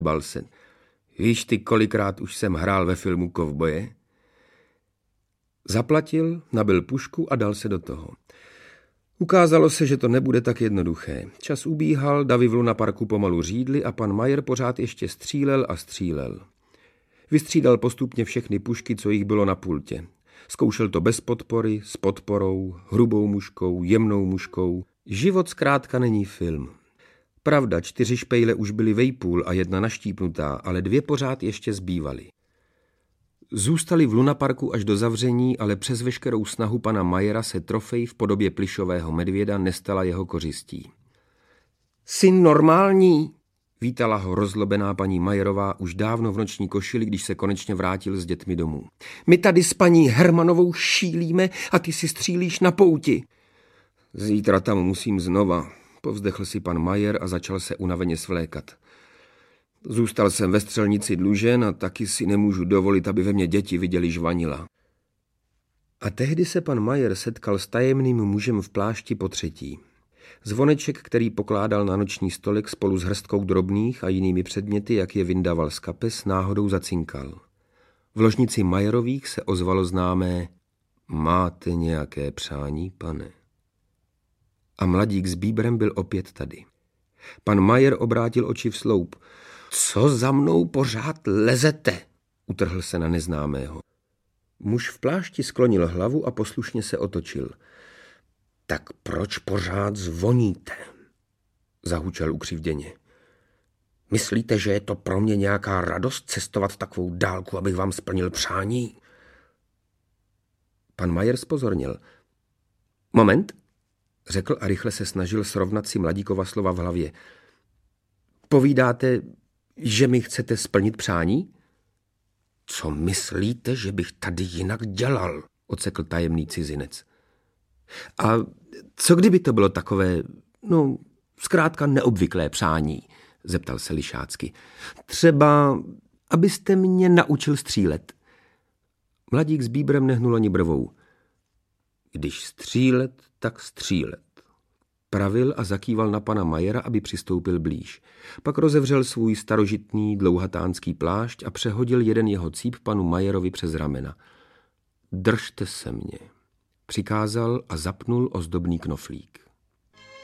bal se. Víš ty, kolikrát už jsem hrál ve filmu Kovboje? Zaplatil, nabil pušku a dal se do toho. Ukázalo se, že to nebude tak jednoduché. Čas ubíhal, davy v lunaparku pomalu řídly a pan Majer pořád ještě střílel a střílel. Vystřídal postupně všechny pušky, co jich bylo na pultě. Zkoušel to bez podpory, s podporou, hrubou muškou, jemnou muškou. Život zkrátka není film. Pravda, 4 špejle už byly vejpůl a 1 naštípnutá, ale 2 pořád ještě zbývaly. Zůstali v lunaparku až do zavření, ale přes veškerou snahu pana Majera se trofej v podobě plyšového medvěda nestala jeho kořistí. Jsi normální? Vítala ho rozlobená paní Majerová už dávno v noční košili, když se konečně vrátil s dětmi domů. My tady s paní Hermanovou šílíme a ty si střílíš na pouti. Zítra tam musím znova, povzdechl si pan Majer a začal se unaveně svlékat. Zůstal jsem ve střelnici dlužen a taky si nemůžu dovolit, aby ve mně děti viděli žvanila. A tehdy se pan Majer setkal s tajemným mužem v plášti potřetí. Zvoneček, který pokládal na noční stolek spolu s hrstkou drobných a jinými předměty, jak je vyndával z kapes, náhodou zacinkal. V ložnici Majerových se ozvalo známé: Máte nějaké přání, pane? A mladík s bíbrem byl opět tady. Pan Majer obrátil oči v sloup. Co za mnou pořád lezete? Utrhl se na neznámého. Muž v plášti sklonil hlavu a poslušně se otočil. Tak proč pořád zvoníte? Zahučel ukřivděně. Myslíte, že je to pro mě nějaká radost cestovat takovou dálku, abych vám splnil přání? Pan Majer zpozornil. Moment, řekl a rychle se snažil srovnat si mladíkova slova v hlavě. Povídáte, že mi chcete splnit přání? Co myslíte, že bych tady jinak dělal? Odsekl tajemný cizinec. A co kdyby to bylo takové, zkrátka neobvyklé přání? Zeptal se lišácky. Třeba, abyste mě naučil střílet. Mladík s bíbrem nehnul ani brvou. Když střílet, tak střílet. Pravil a zakýval na pana Majera, aby přistoupil blíž. Pak rozevřel svůj starožitný dlouhatánský plášť a přehodil jeden jeho cíp panu Majerovi přes ramena. Držte se mě, přikázal a zapnul ozdobný knoflík.